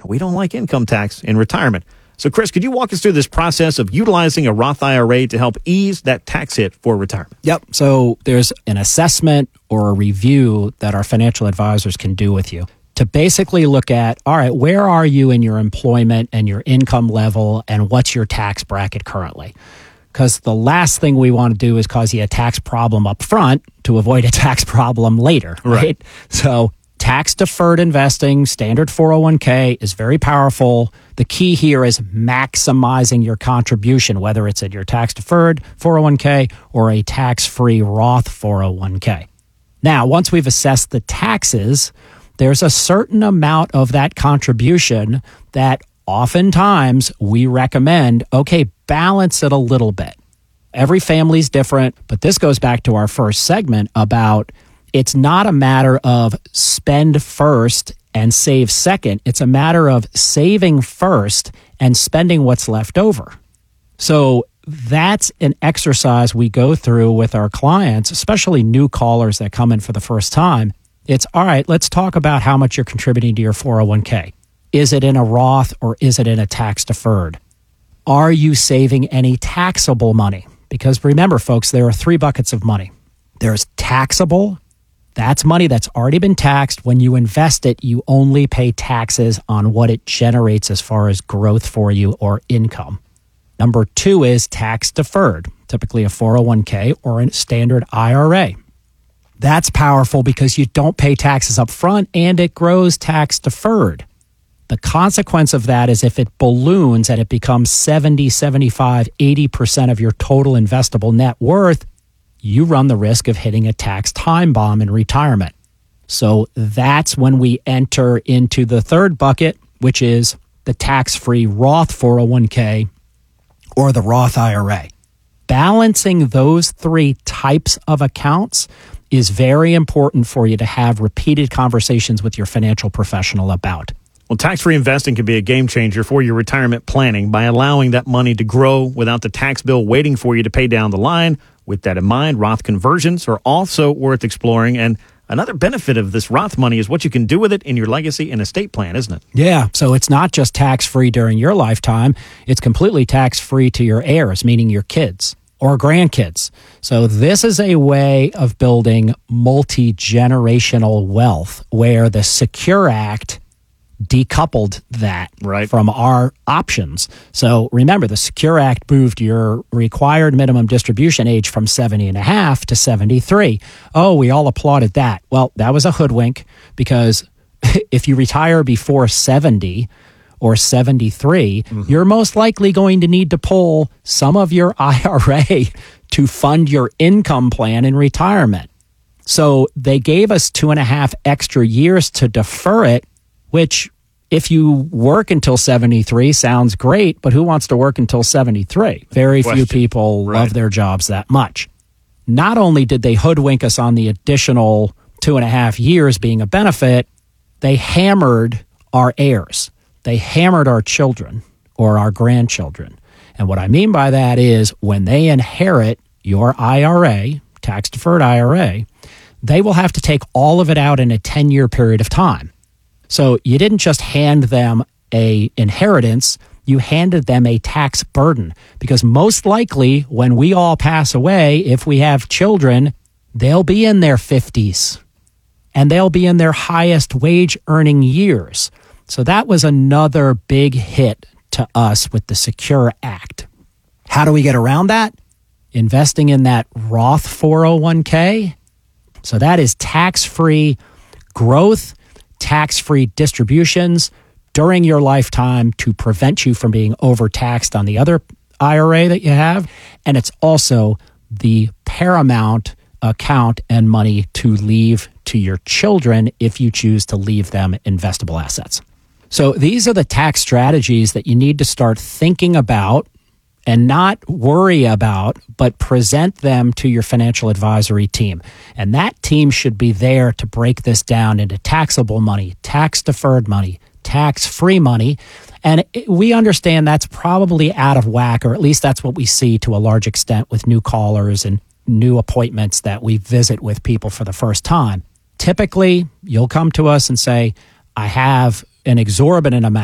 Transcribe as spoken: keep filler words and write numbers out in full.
We don't like income tax in retirement. So, Chris, could you walk us through this process of utilizing a Roth I R A to help ease that tax hit for retirement? Yep. So there's an assessment or a review that our financial advisors can do with you to basically look at, all right, where are you in your employment and your income level, and what's your tax bracket currently? Because the last thing we want to do is cause you a tax problem up front to avoid a tax problem later, right? right? So tax-deferred investing, standard four oh one k is very powerful. The key here is maximizing your contribution, whether it's at your tax-deferred four oh one k or a tax-free Roth four oh one k. Now, once we've assessed the taxes, there's a certain amount of that contribution that oftentimes we recommend, okay, balance it a little bit. Every family's different, but this goes back to our first segment about it's not a matter of spend first and save second. It's a matter of saving first and spending what's left over. So that's an exercise we go through with our clients, especially new callers that come in for the first time. It's, all right, let's talk about how much you're contributing to your four oh one k. Is it in a Roth or is it in a tax deferred? Are you saving any taxable money? Because remember, folks, there are three buckets of money. There's taxable. That's money that's already been taxed. When you invest it, you only pay taxes on what it generates as far as growth for you or income. Number two is tax deferred, typically a four oh one k or a standard I R A. That's powerful because you don't pay taxes up front and it grows tax deferred. The consequence of that is if it balloons and it becomes seventy, seventy-five, eighty percent of your total investable net worth, you run the risk of hitting a tax time bomb in retirement. So that's when we enter into the third bucket, which is the tax-free Roth four oh one k or the Roth I R A. Balancing those three types of accounts is very important for you to have repeated conversations with your financial professional about. Well, tax-free investing can be a game changer for your retirement planning by allowing that money to grow without the tax bill waiting for you to pay down the line. With that in mind, Roth conversions are also worth exploring. And another benefit of this Roth money is what you can do with it in your legacy and estate plan, isn't it? Yeah. So it's not just tax-free during your lifetime. It's completely tax-free to your heirs, meaning your kids or grandkids. So this is a way of building multi-generational wealth where the Secure Act decoupled that right. from our options. So remember, the Secure Act moved your required minimum distribution age from seventy and a half to seventy-three. Oh, we all applauded that. Well, that was a hoodwink because if you retire before seventy or seventy-three, mm-hmm. you're most likely going to need to pull some of your I R A to fund your income plan in retirement. So they gave us two and a half extra years to defer it, which if you work until seventy-three sounds great, but who wants to work until seventy-three? Very few people right. love their jobs that much. Not only did they hoodwink us on the additional two and a half years being a benefit, they hammered our heirs. They hammered our children or our grandchildren. And what I mean by that is when they inherit your I R A, tax-deferred I R A, they will have to take all of it out in a ten-year period of time. So you didn't just hand them a inheritance, you handed them a tax burden because most likely when we all pass away, if we have children, they'll be in their fifties and they'll be in their highest wage earning years. So that was another big hit to us with the Secure Act. How do we get around that? Investing in that Roth four oh one k. So that is tax-free growth, tax-free distributions during your lifetime to prevent you from being overtaxed on the other I R A that you have. And it's also the paramount account and money to leave to your children if you choose to leave them investable assets. So these are the tax strategies that you need to start thinking about and not worry about, but present them to your financial advisory team. And that team should be there to break this down into taxable money, tax-deferred money, tax-free money. And we understand that's probably out of whack, or at least that's what we see to a large extent with new callers and new appointments that we visit with people for the first time. Typically, you'll come to us and say, I have an exorbitant amount